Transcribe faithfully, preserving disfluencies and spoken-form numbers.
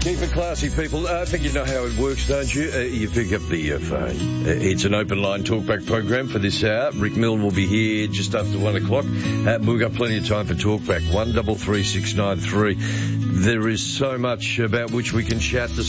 Keep it classy, people. Uh, I think you know how it works, don't you? Uh, you pick up the uh, phone. Uh, it's an open line talkback program for this hour. Rick Milne will be here just after one o'clock. Uh, we've got plenty of time for talkback. One double three six nine three. There is so much about which we can chat this